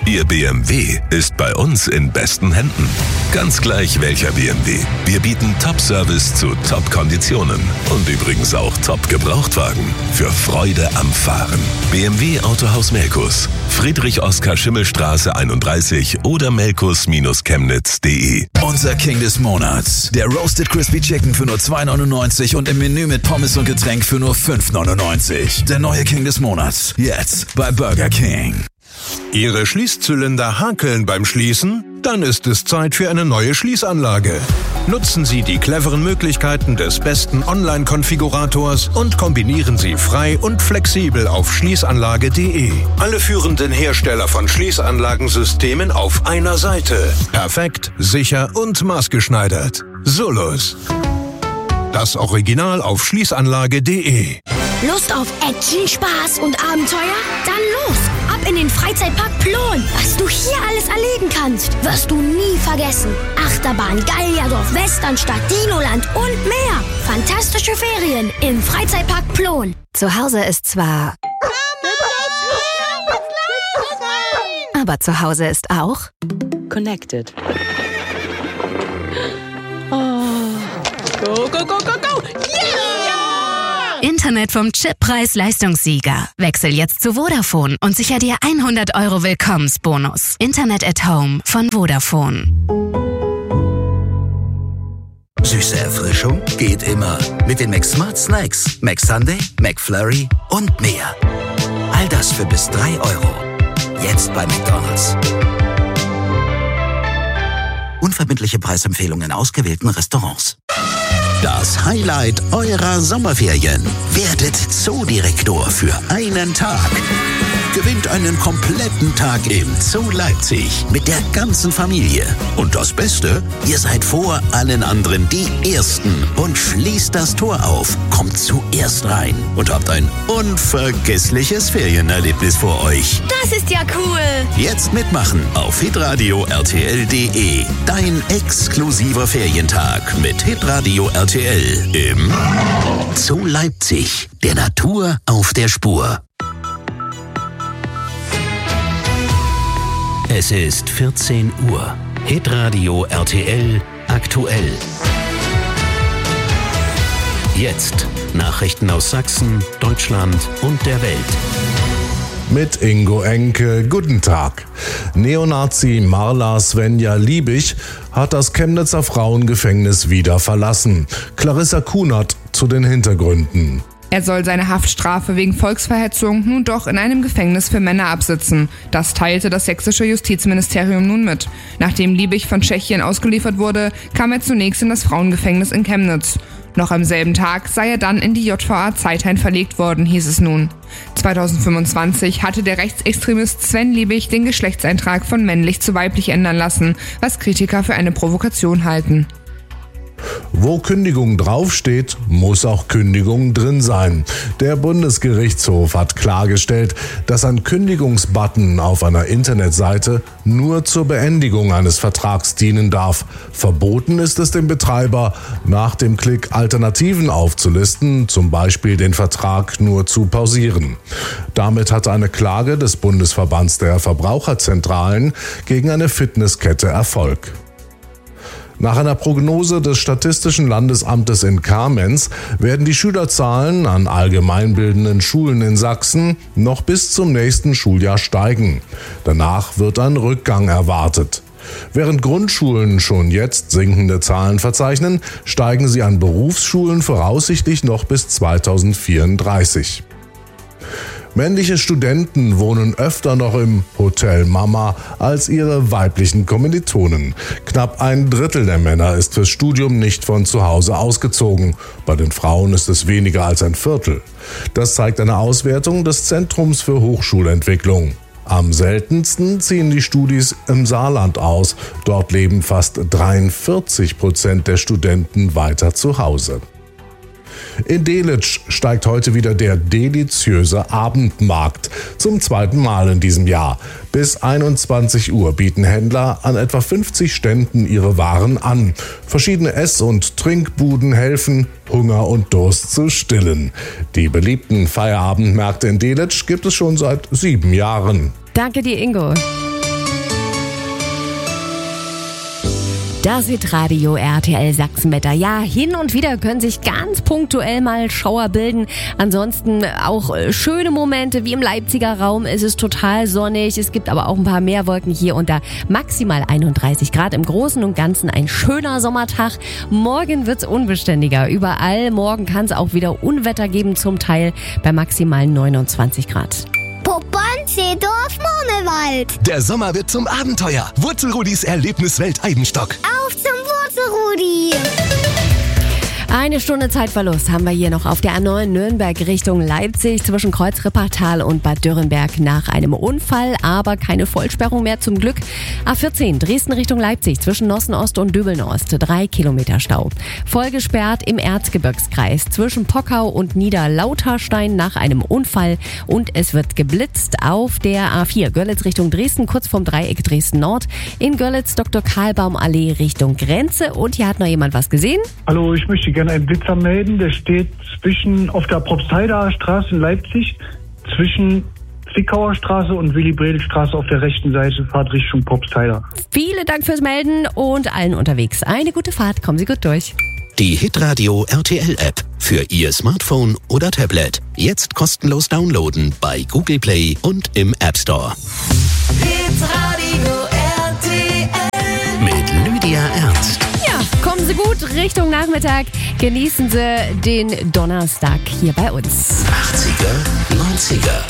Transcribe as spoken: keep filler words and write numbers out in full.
Ihr B M W ist bei uns in besten Händen. Ganz gleich welcher B M W. Wir bieten Top-Service zu Top-Konditionen. Und übrigens auch Top-Gebrauchtwagen. Für Freude am Fahren. B M W Autohaus Melkus. Friedrich-Oskar-Schimmel-Straße einunddreißig oder melkus Chemnitz punkt de. Unser King des Monats. Der Roasted Crispy Chicken für nur zwei neunundneunzig und im Menü mit Pommes und Getränk für nur fünf neunundneunzig. Der neue King des Monats. Jetzt bei Burger King. Ihre Schließzylinder hakeln beim Schließen? Dann ist es Zeit für eine neue Schließanlage. Nutzen Sie die cleveren Möglichkeiten des besten Online-Konfigurators und kombinieren Sie frei und flexibel auf schließanlage punkt de. Alle führenden Hersteller von Schließanlagensystemen auf einer Seite. Perfekt, sicher und maßgeschneidert. Solus. Das Original auf schließanlage punkt de. Lust auf Action, Spaß und Abenteuer? Dann los! Ab in den Freizeitpark Plon! Was du hier alles erleben kannst, wirst du nie vergessen. Achterbahn, Gallierdorf, Westernstadt, Dinoland und mehr. Fantastische Ferien im Freizeitpark Plon. Zu Hause ist zwar... Aber zu Hause ist auch... Connected. Oh. Go, go, go, go, go! Yeah! Internet vom Chip Preis-Leistungssieger. Wechsel jetzt zu Vodafone und sicher dir hundert Euro Willkommensbonus. Internet at Home von Vodafone. Süße Erfrischung geht immer. Mit den McSmart Snacks, McSunday, McFlurry und mehr. All das für bis drei Euro. Jetzt bei McDonald's. Unverbindliche Preisempfehlungen in ausgewählten Restaurants. Das Highlight eurer Sommerferien. Werdet Zoodirektor für einen Tag. Gewinnt einen kompletten Tag im Zoo Leipzig mit der ganzen Familie. Und das Beste, ihr seid vor allen anderen die Ersten und schließt das Tor auf, kommt zuerst rein und habt ein unvergessliches Ferienerlebnis vor euch. Das ist ja cool! Jetzt mitmachen auf hitradio r t l punkt de. Dein exklusiver Ferientag mit Hitradio R T L im Zoo Leipzig. Der Natur auf der Spur. Es ist vierzehn Uhr. Hitradio R T L aktuell. Jetzt Nachrichten aus Sachsen, Deutschland und der Welt. Mit Ingo Enke, guten Tag. Neonazi Marla Svenja Liebig hat das Chemnitzer Frauengefängnis wieder verlassen. Clarissa Kunert zu den Hintergründen. Er soll seine Haftstrafe wegen Volksverhetzung nun doch in einem Gefängnis für Männer absitzen. Das teilte das sächsische Justizministerium nun mit. Nachdem Liebig von Tschechien ausgeliefert wurde, kam er zunächst in das Frauengefängnis in Chemnitz. Noch am selben Tag sei er dann in die J V A Zeithain verlegt worden, hieß es nun. zweitausendfünfundzwanzig hatte der Rechtsextremist Sven Liebig den Geschlechtseintrag von männlich zu weiblich ändern lassen, was Kritiker für eine Provokation halten. Wo Kündigung draufsteht, muss auch Kündigung drin sein. Der Bundesgerichtshof hat klargestellt, dass ein Kündigungsbutton auf einer Internetseite nur zur Beendigung eines Vertrags dienen darf. Verboten ist es dem Betreiber, nach dem Klick Alternativen aufzulisten, zum Beispiel den Vertrag nur zu pausieren. Damit hat eine Klage des Bundesverbands der Verbraucherzentralen gegen eine Fitnesskette Erfolg. Nach einer Prognose des Statistischen Landesamtes in Kamenz werden die Schülerzahlen an allgemeinbildenden Schulen in Sachsen noch bis zum nächsten Schuljahr steigen. Danach wird ein Rückgang erwartet. Während Grundschulen schon jetzt sinkende Zahlen verzeichnen, steigen sie an Berufsschulen voraussichtlich noch bis zweitausendvierunddreißig. Männliche Studenten wohnen öfter noch im Hotel Mama als ihre weiblichen Kommilitonen. Knapp ein Drittel der Männer ist fürs Studium nicht von zu Hause ausgezogen. Bei den Frauen ist es weniger als ein Viertel. Das zeigt eine Auswertung des Zentrums für Hochschulentwicklung. Am seltensten ziehen die Studis im Saarland aus. Dort leben fast dreiundvierzig Prozent der Studenten weiter zu Hause. In Delitzsch steigt heute wieder der deliziöse Abendmarkt. Zum zweiten Mal in diesem Jahr. Bis einundzwanzig Uhr bieten Händler an etwa fünfzig Ständen ihre Waren an. Verschiedene Ess- und Trinkbuden helfen, Hunger und Durst zu stillen. Die beliebten Feierabendmärkte in Delitzsch gibt es schon seit sieben Jahren. Danke dir, Ingo. Das Hitradio R T L Sachsenwetter. Ja, hin und wieder können sich ganz punktuell mal Schauer bilden. Ansonsten auch schöne Momente wie im Leipziger Raum. Es ist total sonnig. Es gibt aber auch ein paar mehr Wolken hier und da. Maximal einunddreißig Grad. Im Großen und Ganzen ein schöner Sommertag. Morgen wird's unbeständiger. Überall. Morgen kann es auch wieder Unwetter geben, zum Teil bei maximal neunundzwanzig Grad. Poppern, Seedorf, Murmelwald. Der Sommer wird zum Abenteuer. Wurzelrudis Erlebniswelt Eibenstock. Auf zum Wurzelrudi. Eine Stunde Zeitverlust haben wir hier noch auf der A neun Nürnberg Richtung Leipzig zwischen Kreuz-Rippertal und Bad Dürrenberg nach einem Unfall, aber keine Vollsperrung mehr zum Glück. A vierzehn Dresden Richtung Leipzig zwischen Nossen-Ost und Döbeln-Ost, drei Kilometer Stau. Voll gesperrt im Erzgebirgskreis zwischen Pockau und Niederlauterstein nach einem Unfall und es wird geblitzt auf der A vier Görlitz Richtung Dresden, kurz vorm Dreieck Dresden Nord. In Görlitz Doktor Karlbaum Allee Richtung Grenze und hier hat noch jemand was gesehen. Hallo, ich möchte gerne einen Blitzer melden. Der steht zwischen auf der Propstheider Straße in Leipzig, zwischen Zwickauer Straße und Willy-Bredel-Straße auf der rechten Seite, Fahrt Richtung Propstheider. Vielen Dank fürs Melden und allen unterwegs eine gute Fahrt. Kommen Sie gut durch. Die Hitradio R T L App für Ihr Smartphone oder Tablet. Jetzt kostenlos downloaden bei Google Play und im App Store. Hitradio R T L Mit Lydia Ernst. Ja, kommen Sie gut Richtung Nachmittag. Genießen Sie den Donnerstag hier bei uns. achtziger, neunziger